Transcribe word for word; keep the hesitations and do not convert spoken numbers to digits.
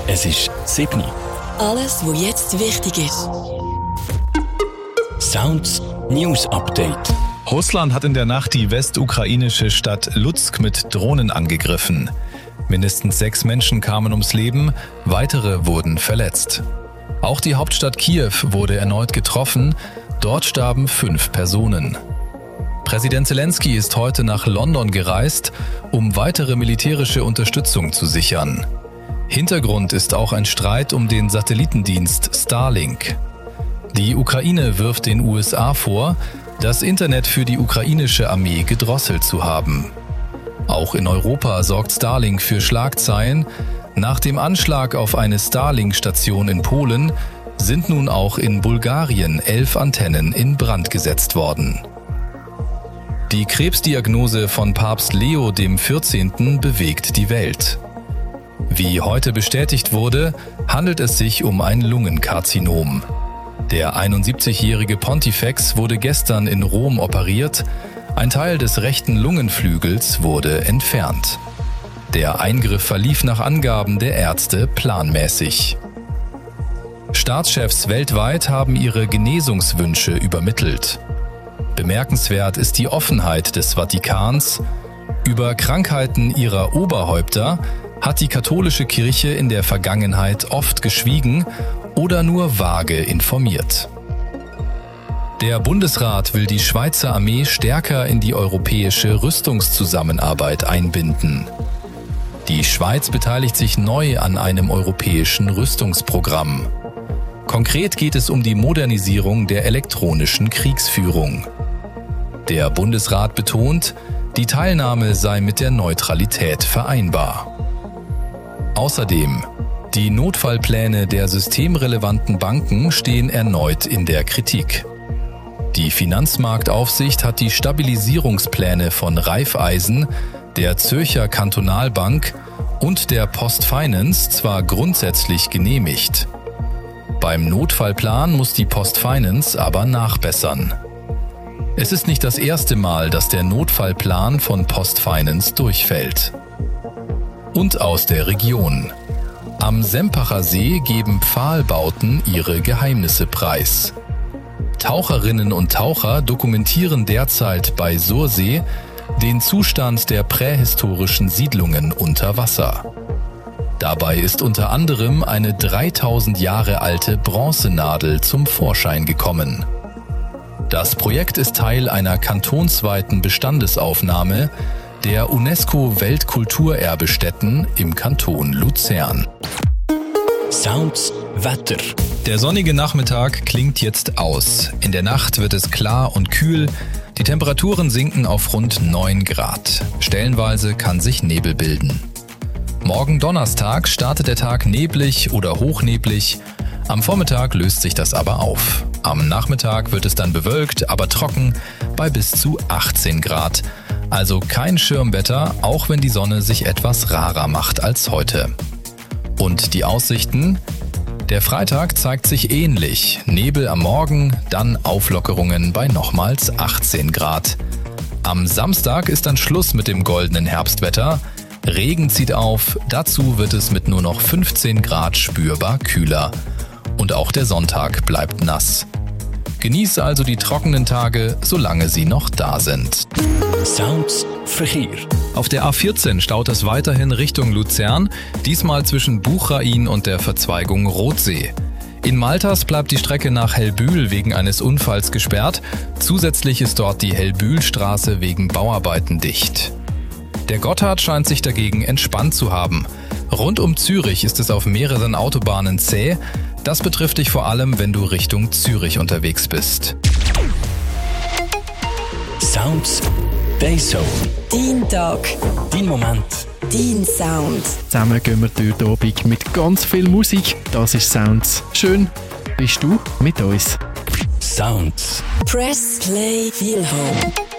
Es ist sieben Uhr. Alles, was jetzt wichtig ist. Sounds News Update. Russland hat in der Nacht die westukrainische Stadt Lutsk mit Drohnen angegriffen. Mindestens sechs Menschen kamen ums Leben, weitere wurden verletzt. Auch die Hauptstadt Kiew wurde erneut getroffen, dort starben fünf Personen. Präsident Zelensky ist heute nach London gereist, um weitere militärische Unterstützung zu sichern. Hintergrund ist auch ein Streit um den Satellitendienst Starlink. Die Ukraine wirft den U S A vor, das Internet für die ukrainische Armee gedrosselt zu haben. Auch in Europa sorgt Starlink für Schlagzeilen. Nach dem Anschlag auf eine Starlink-Station in Polen sind nun auch in Bulgarien elf Antennen in Brand gesetzt worden. Die Krebsdiagnose von Papst Leo der vierzehnte bewegt die Welt. Wie heute bestätigt wurde, handelt es sich um ein Lungenkarzinom. Der einundsiebzigjährige Pontifex wurde gestern in Rom operiert. Ein Teil des rechten Lungenflügels wurde entfernt. Der Eingriff verlief nach Angaben der Ärzte planmäßig. Staatschefs weltweit haben ihre Genesungswünsche übermittelt. Bemerkenswert ist die Offenheit des Vatikans. Über Krankheiten ihrer Oberhäupter hat die katholische Kirche in der Vergangenheit oft geschwiegen oder nur vage informiert. Der Bundesrat will die Schweizer Armee stärker in die europäische Rüstungszusammenarbeit einbinden. Die Schweiz beteiligt sich neu an einem europäischen Rüstungsprogramm. Konkret geht es um die Modernisierung der elektronischen Kriegsführung. Der Bundesrat betont, die Teilnahme sei mit der Neutralität vereinbar. Außerdem, die Notfallpläne der systemrelevanten Banken stehen erneut in der Kritik. Die Finanzmarktaufsicht hat die Stabilisierungspläne von Raiffeisen, der Zürcher Kantonalbank und der PostFinance zwar grundsätzlich genehmigt. Beim Notfallplan muss die PostFinance aber nachbessern. Es ist nicht das erste Mal, dass der Notfallplan von PostFinance durchfällt. Und aus der Region. Am Sempacher See geben Pfahlbauten ihre Geheimnisse preis. Taucherinnen und Taucher dokumentieren derzeit bei Sursee den Zustand der prähistorischen Siedlungen unter Wasser. Dabei ist unter anderem eine dreitausend Jahre alte Bronzenadel zum Vorschein gekommen. Das Projekt ist Teil einer kantonsweiten Bestandesaufnahme der UNESCO-Weltkulturerbestätten im Kanton Luzern. Sounds Wetter. Der sonnige Nachmittag klingt jetzt aus. In der Nacht wird es klar und kühl. Die Temperaturen sinken auf rund neun Grad. Stellenweise kann sich Nebel bilden. Morgen Donnerstag startet der Tag neblig oder hochneblig. Am Vormittag löst sich das aber auf. Am Nachmittag wird es dann bewölkt, aber trocken bei bis zu achtzehn Grad. Also kein Schirmwetter, auch wenn die Sonne sich etwas rarer macht als heute. Und die Aussichten? Der Freitag zeigt sich ähnlich. Nebel am Morgen, dann Auflockerungen bei nochmals achtzehn Grad. Am Samstag ist dann Schluss mit dem goldenen Herbstwetter. Regen zieht auf, dazu wird es mit nur noch fünfzehn Grad spürbar kühler. Und auch der Sonntag bleibt nass. Genieße also die trockenen Tage, solange sie noch da sind. Sounds Verkehr. Auf der A vierzehn staut es weiterhin Richtung Luzern, diesmal zwischen Buchrain und der Verzweigung Rothsee. In Malters bleibt die Strecke nach Hellbühl wegen eines Unfalls gesperrt. Zusätzlich ist dort die Hellbühlstraße wegen Bauarbeiten dicht. Der Gotthard scheint sich dagegen entspannt zu haben. Rund um Zürich ist es auf mehreren Autobahnen zäh. Das betrifft dich vor allem, wenn du Richtung Zürich unterwegs bist. Sounds Dayzone. Dein Tag. Dein Moment. Dein Sound. Zusammen gehen wir durch die Abend mit ganz viel Musik. Das ist Sounds. Schön, bist du mit uns. Sounds. Press Play Feel Home.